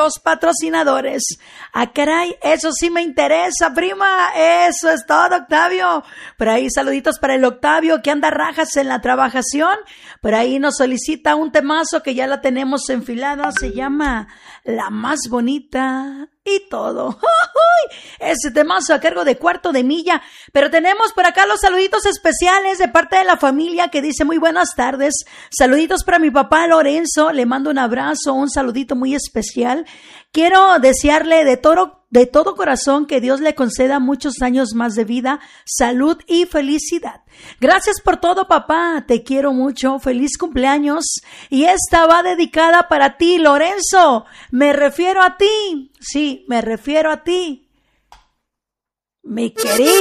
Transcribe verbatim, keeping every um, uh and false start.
los patrocinadores. Ah, caray, eso sí me interesa, prima. Eso es todo, Octavio. Por ahí saluditos para el Octavio que anda rajas en la trabajación. Por ahí nos solicita un temazo que ya la tenemos enfilada. Se llama La Más Bonita y todo. Ese temazo a cargo de Cuarto de Milla. Pero tenemos por acá los saluditos especiales de parte de la familia que dice muy buenas tardes. Saluditos para mi papá Lorenzo. Le mando un abrazo, un saludito muy especial. Quiero desearle de todo, de todo corazón que Dios le conceda muchos años más de vida, salud y felicidad. Gracias por todo, papá. Te quiero mucho. Feliz cumpleaños. Y esta va dedicada para ti, Lorenzo. Me refiero a ti. Sí, me refiero a ti. Mi querido